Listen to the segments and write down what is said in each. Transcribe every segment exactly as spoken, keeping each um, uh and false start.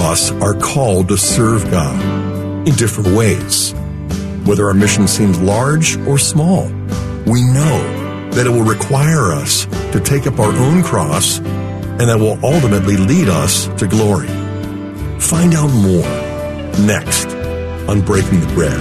us are called to serve God in different ways. Whether our mission seems large or small, we know that it will require us to take up our own cross and that will ultimately lead us to glory. Find out more next on Breaking the Bread.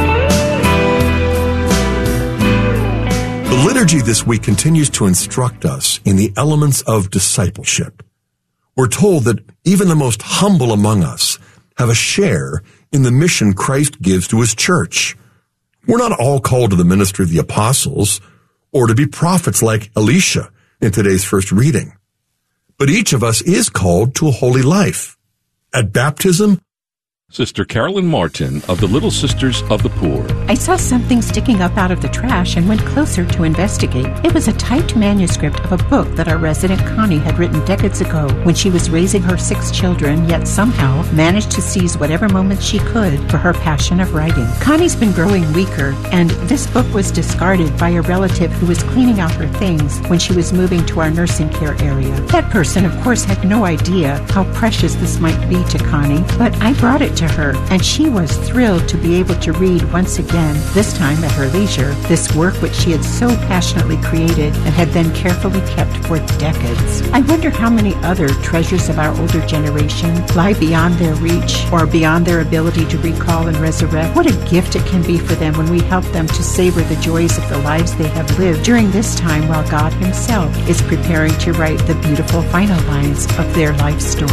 The liturgy this week continues to instruct us in the elements of discipleship. We're told that even the most humble among us have a share in the mission Christ gives to his church. We're not all called to the ministry of the apostles or to be prophets like Elisha in today's first reading. But each of us is called to a holy life. At baptism, Sister Carolyn Martin of the Little Sisters of the Poor. I saw something sticking up out of the trash and went closer to investigate. It was a typed manuscript of a book that our resident Connie had written decades ago when she was raising her six children, yet somehow managed to seize whatever moment she could for her passion of writing. Connie's been growing weaker, and this book was discarded by a relative who was cleaning out her things when she was moving to our nursing care area. That person, of course, had no idea how precious this might be to Connie, but I brought it to her, and she was thrilled to be able to read once again, this time at her leisure, this work which she had so passionately created and had then carefully kept for decades. I wonder how many other treasures of our older generation lie beyond their reach or beyond their ability to recall and resurrect. What a gift it can be for them when we help them to savor the joys of the lives they have lived during this time while God himself is preparing to write the beautiful final lines of their life story.